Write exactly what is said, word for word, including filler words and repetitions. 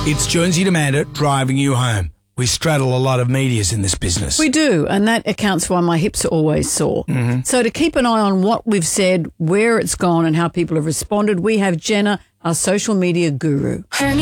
It's Jonesy Demand It, driving you home. We straddle a lot of medias in this business. We do, and that accounts for why my hips are always sore. Mm-hmm. So to keep an eye on what we've said, where it's gone and how people have responded, we have Jenna, our social media guru.